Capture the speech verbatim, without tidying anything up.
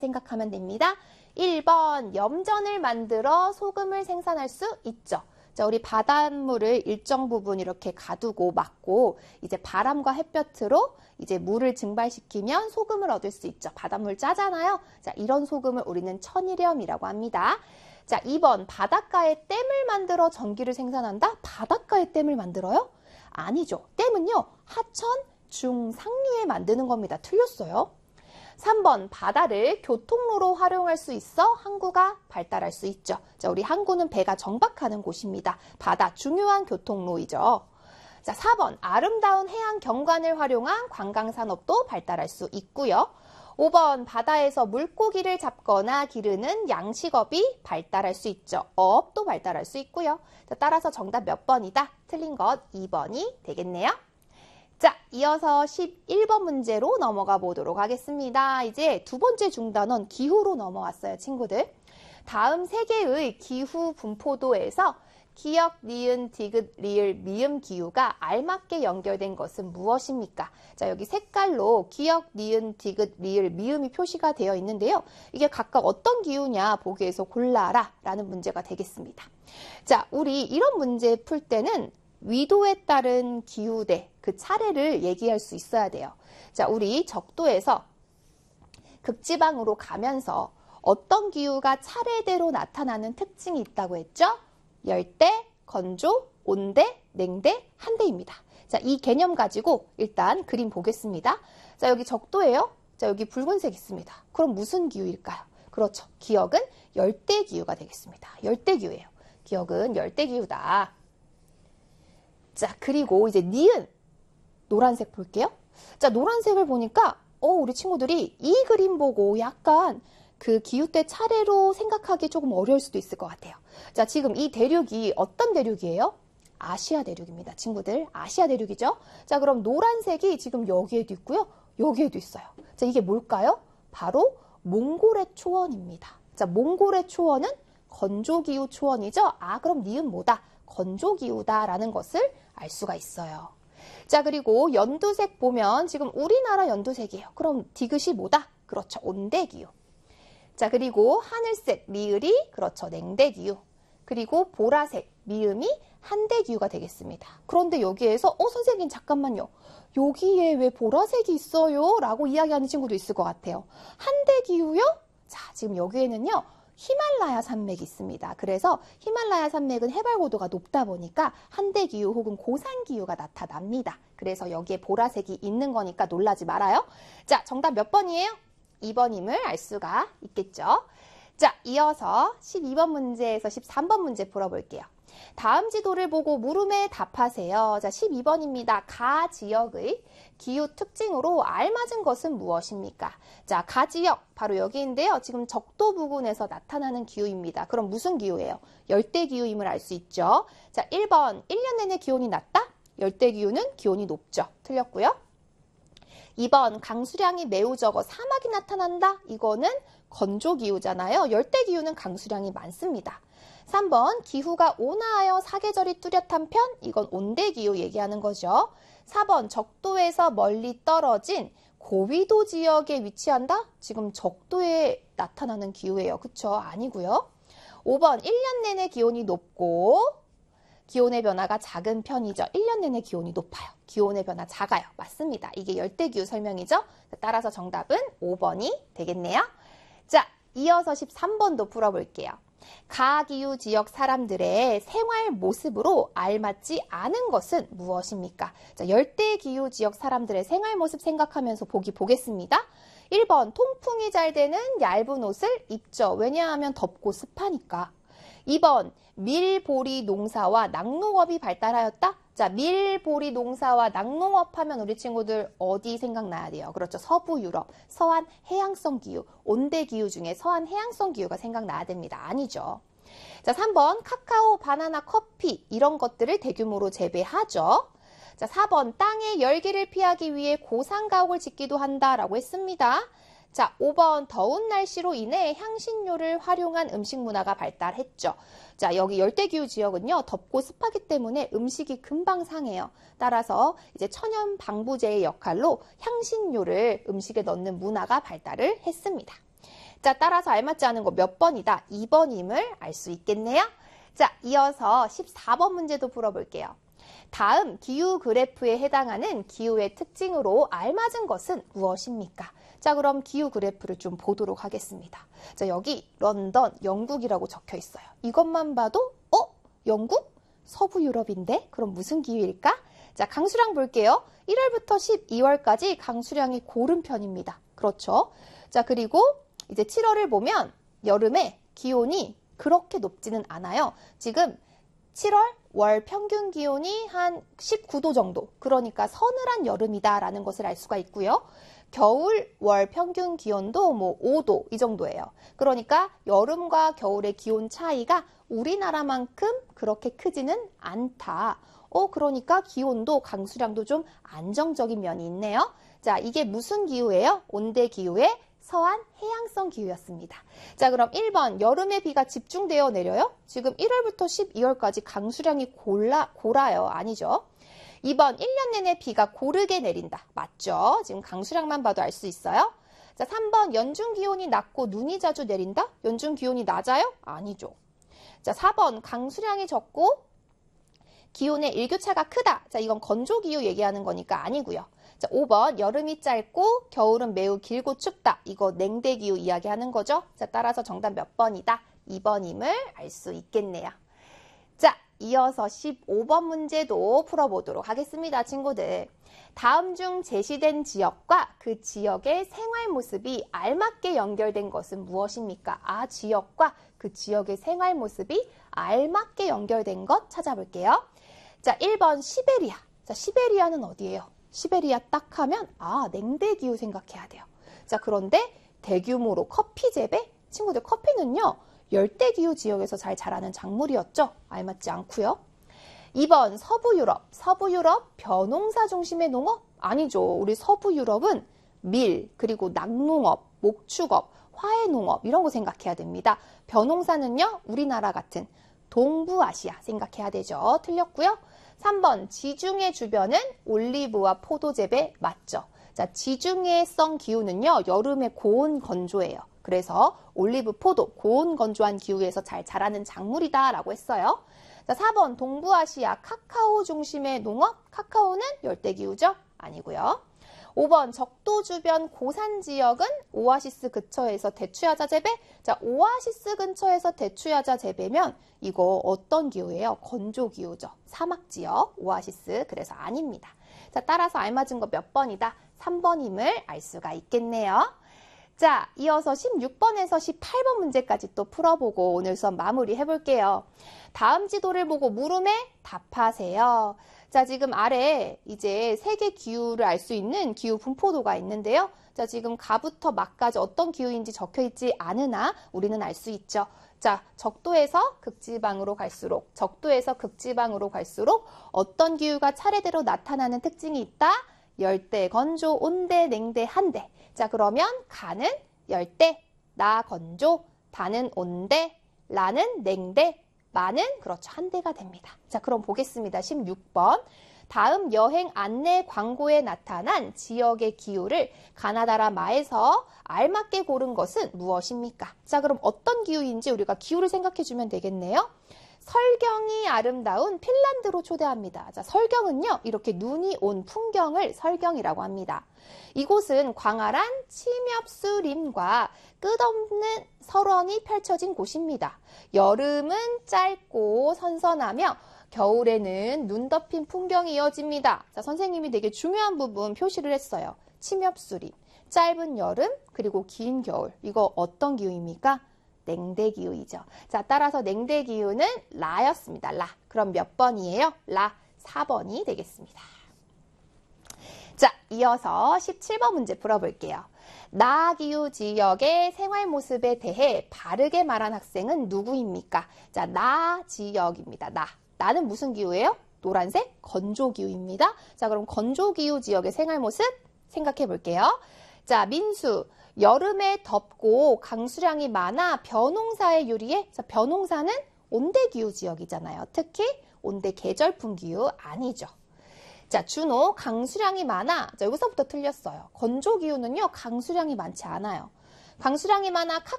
생각하면 됩니다. 일 번 염전을 만들어 소금을 생산할 수 있죠. 자, 우리 바닷물을 일정 부분 이렇게 가두고 막고 이제 바람과 햇볕으로 이제 물을 증발시키면 소금을 얻을 수 있죠. 바닷물 짜잖아요. 자, 이런 소금을 우리는 천일염이라고 합니다. 자, 이 번 바닷가에 댐을 만들어 전기를 생산한다? 바닷가에 댐을 만들어요? 아니죠. 댐은요, 하천, 중, 상류에 만드는 겁니다. 틀렸어요. 삼 번 바다를 교통로로 활용할 수 있어 항구가 발달할 수 있죠. 자, 우리 항구는 배가 정박하는 곳입니다. 바다 중요한 교통로이죠. 자, 사 번 아름다운 해안 경관을 활용한 관광산업도 발달할 수 있고요. 오 번 바다에서 물고기를 잡거나 기르는 양식업이 발달할 수 있죠. 어업도 발달할 수 있고요. 자, 따라서 정답 몇 번이다? 틀린 것 이 번이 되겠네요. 자, 이어서 십일 번 문제로 넘어가 보도록 하겠습니다. 이제 두 번째 중단원 기후로 넘어왔어요, 친구들. 다음 세 개의 기후 분포도에서 기역, 니은, 디귿, 리을, 미음 기후가 알맞게 연결된 것은 무엇입니까? 자, 여기 색깔로 기역, 니은, 디귿, 리을, 미음이 표시가 되어 있는데요. 이게 각각 어떤 기후냐 보기에서 골라라 라는 문제가 되겠습니다. 자, 우리 이런 문제 풀 때는 위도에 따른 기후대, 그 차례를 얘기할 수 있어야 돼요. 자, 우리 적도에서 극지방으로 가면서 어떤 기후가 차례대로 나타나는 특징이 있다고 했죠? 열대, 건조, 온대, 냉대, 한대입니다. 자, 이 개념 가지고 일단 그림 보겠습니다. 자, 여기 적도예요. 자, 여기 붉은색 있습니다. 그럼 무슨 기후일까요? 그렇죠. 기역은 열대 기후가 되겠습니다. 열대 기후예요. 기역은 열대 기후다. 자, 그리고 이제 니은, 노란색 볼게요. 자, 노란색을 보니까 어, 우리 친구들이 이 그림 보고 약간 그 기후대 차례로 생각하기 조금 어려울 수도 있을 것 같아요. 자, 지금 이 대륙이 어떤 대륙이에요? 아시아 대륙입니다, 친구들. 아시아 대륙이죠? 자, 그럼 노란색이 지금 여기에도 있고요. 여기에도 있어요. 자, 이게 뭘까요? 바로 몽골의 초원입니다. 자, 몽골의 초원은 건조기후 초원이죠? 아, 그럼 니은 뭐다? 건조기후다라는 것을 알 수가 있어요. 자, 그리고 연두색 보면 지금 우리나라 연두색이에요. 그럼 디귿이 뭐다? 그렇죠. 온대기후. 자, 그리고 하늘색 리을이 그렇죠. 냉대기후. 그리고 보라색 미음이 한대기후가 되겠습니다. 그런데 여기에서 어 선생님 잠깐만요. 여기에 왜 보라색이 있어요? 라고 이야기하는 친구도 있을 것 같아요. 한대기후요? 자, 지금 여기에는요. 히말라야 산맥이 있습니다. 그래서 히말라야 산맥은 해발고도가 높다 보니까 한대기후 혹은 고산기후가 나타납니다. 그래서 여기에 보라색이 있는 거니까 놀라지 말아요. 자, 정답 몇 번이에요? 이 번임을 알 수가 있겠죠. 자, 이어서 십이 번 문제에서 십삼 번 문제 풀어볼게요. 다음 지도를 보고 물음에 답하세요. 자, 십이 번입니다. 가 지역의 기후 특징으로 알맞은 것은 무엇입니까? 자, 가 지역 바로 여기인데요. 지금 적도 부근에서 나타나는 기후입니다. 그럼 무슨 기후예요? 열대 기후임을 알 수 있죠. 자, 일 번 일 년 내내 기온이 낮다? 열대 기후는 기온이 높죠. 틀렸고요. 이 번 강수량이 매우 적어 사막이 나타난다? 이거는 건조기후잖아요. 열대기후는 강수량이 많습니다. 삼 번 기후가 온화하여 사계절이 뚜렷한 편? 이건 온대기후 얘기하는 거죠. 사 번 적도에서 멀리 떨어진 고위도 지역에 위치한다? 지금 적도에 나타나는 기후예요. 그쵸? 아니고요. 오 번 일 년 내내 기온이 높고 기온의 변화가 작은 편이죠. 일 년 내내 기온이 높아요. 기온의 변화 작아요. 맞습니다. 이게 열대기후 설명이죠. 따라서 정답은 오 번이 되겠네요. 자, 이어서 십삼 번도 풀어볼게요. 가기후 지역 사람들의 생활 모습으로 알맞지 않은 것은 무엇입니까? 자, 열대기후 지역 사람들의 생활 모습 생각하면서 보기 보겠습니다. 일 번 통풍이 잘 되는 얇은 옷을 입죠. 왜냐하면 덥고 습하니까. 이 번 밀보리 농사와 낙농업이 발달하였다? 자, 밀보리 농사와 낙농업 하면 우리 친구들 어디 생각나야 돼요? 그렇죠. 서부 유럽, 서한 해양성 기후, 온대 기후 중에 서한 해양성 기후가 생각나야 됩니다. 아니죠. 자, 삼 번 카카오, 바나나, 커피 이런 것들을 대규모로 재배하죠. 자, 사 번 땅의 열기를 피하기 위해 고산가옥을 짓기도 한다라고 했습니다. 자, 오 번 더운 날씨로 인해 향신료를 활용한 음식 문화가 발달했죠. 자, 여기 열대기후 지역은요, 덥고 습하기 때문에 음식이 금방 상해요. 따라서 이제 천연 방부제의 역할로 향신료를 음식에 넣는 문화가 발달을 했습니다. 자, 따라서 알맞지 않은 거 몇 번이다? 이 번임을 알 수 있겠네요. 자, 이어서 십사 번 문제도 풀어볼게요. 다음 기후 그래프에 해당하는 기후의 특징으로 알맞은 것은 무엇입니까? 자, 그럼 기후 그래프를 좀 보도록 하겠습니다. 자, 여기 런던, 영국이라고 적혀 있어요. 이것만 봐도 어? 영국? 서부 유럽인데? 그럼 무슨 기후일까? 자, 강수량 볼게요. 일월부터 십이월까지 강수량이 고른 편입니다. 그렇죠? 자, 그리고 이제 칠월을 보면 여름에 기온이 그렇게 높지는 않아요. 지금 칠월 월 평균 기온이 한 십구 도 정도. 그러니까 서늘한 여름이다라는 것을 알 수가 있고요. 겨울 월 평균 기온도 뭐 오 도 이 정도예요. 그러니까 여름과 겨울의 기온 차이가 우리나라만큼 그렇게 크지는 않다. 어, 그러니까 기온도 강수량도 좀 안정적인 면이 있네요. 자, 이게 무슨 기후예요? 온대 기후의 서한 해양성 기후였습니다. 자, 그럼 일 번 여름에 비가 집중되어 내려요? 지금 일월부터 십이월까지 강수량이 골라, 고라요. 아니죠. 이 번 일 년 내내 비가 고르게 내린다. 맞죠? 지금 강수량만 봐도 알 수 있어요. 자, 삼 번 연중 기온이 낮고 눈이 자주 내린다? 연중 기온이 낮아요? 아니죠. 자, 사 번 강수량이 적고 기온의 일교차가 크다. 자, 이건 건조기후 얘기하는 거니까 아니고요. 자, 오 번 여름이 짧고 겨울은 매우 길고 춥다. 이거 냉대기후 이야기하는 거죠. 자, 따라서 정답 몇 번이다? 이 번임을 알 수 있겠네요. 자, 이어서 십오 번 문제도 풀어보도록 하겠습니다, 친구들. 다음 중 제시된 지역과 그 지역의 생활 모습이 알맞게 연결된 것은 무엇입니까? 아, 지역과 그 지역의 생활 모습이 알맞게 연결된 것 찾아볼게요. 자, 일 번 시베리아. 자, 시베리아는 어디예요? 시베리아 딱 하면 아, 냉대기후 생각해야 돼요. 자, 그런데 대규모로 커피 재배? 친구들, 커피는요 열대기후 지역에서 잘 자라는 작물이었죠? 알맞지 않고요. 이 번 서부 유럽. 서부 유럽 벼농사 중심의 농업? 아니죠. 우리 서부 유럽은 밀, 그리고 낙농업, 목축업, 화훼농업 이런 거 생각해야 됩니다. 벼농사는요 우리나라 같은 동부아시아 생각해야 되죠. 틀렸고요. 삼 번 지중해 주변은 올리브와 포도 재배 맞죠. 자, 지중해성 기후는요 여름에 고온 건조해요. 그래서 올리브, 포도, 고온 건조한 기후에서 잘 자라는 작물이다 라고 했어요. 자, 사 번 동부아시아 카카오 중심의 농업? 카카오는 열대기후죠? 아니고요. 오 번 적도 주변 고산 지역은 오아시스 근처에서 대추야자 재배? 자, 오아시스 근처에서 대추야자 재배면 이거 어떤 기후예요? 건조 기후죠. 사막 지역, 오아시스. 그래서 아닙니다. 자, 따라서 알맞은 거 몇 번이다? 삼 번임을 알 수가 있겠네요. 자, 이어서 십육 번에서 십팔 번 문제까지 또 풀어보고 오늘 수업 마무리 해볼게요. 다음 지도를 보고 물음에 답하세요. 자, 지금 아래 이제 세계 기후를 알 수 있는 기후 분포도가 있는데요. 자, 지금 가부터 막까지 어떤 기후인지 적혀 있지 않으나 우리는 알 수 있죠. 자, 적도에서 극지방으로 갈수록, 적도에서 극지방으로 갈수록 어떤 기후가 차례대로 나타나는 특징이 있다? 열대, 건조, 온대, 냉대, 한대. 자, 그러면 가는 열대, 나 건조, 다는 온대, 라는 냉대, 마는 그렇죠. 한대가 됩니다. 자, 그럼 보겠습니다. 십육 번. 다음 여행 안내 광고에 나타난 지역의 기후를 가나다라 마에서 알맞게 고른 것은 무엇입니까? 자, 그럼 어떤 기후인지 우리가 기후를 생각해 주면 되겠네요. 설경이 아름다운 핀란드로 초대합니다. 자, 설경은요, 이렇게 눈이 온 풍경을 설경이라고 합니다. 이곳은 광활한 침엽수림과 끝없는 설원이 펼쳐진 곳입니다. 여름은 짧고 선선하며 겨울에는 눈 덮인 풍경이 이어집니다. 자, 선생님이 되게 중요한 부분 표시를 했어요. 침엽수림, 짧은 여름, 그리고 긴 겨울. 이거 어떤 기후입니까? 냉대기후이죠. 자, 따라서 냉대기후는 라였습니다. 라. 그럼 몇 번이에요? 라. 사 번이 되겠습니다. 자, 이어서 십칠 번 문제 풀어볼게요. 나기후 지역의 생활 모습에 대해 바르게 말한 학생은 누구입니까? 자, 나 지역입니다. 나. 나는 무슨 기후예요? 노란색 건조기후입니다. 자, 그럼 건조기후 지역의 생활 모습 생각해 볼게요. 자, 민수. 여름에 덥고 강수량이 많아 벼농사에 유리해? 자, 벼농사는 온대기후 지역이잖아요. 특히 온대 계절풍 기후 아니죠. 자, 준호. 강수량이 많아. 자, 여기서부터 틀렸어요. 건조기후는요, 강수량이 많지 않아요. 강수량이 많아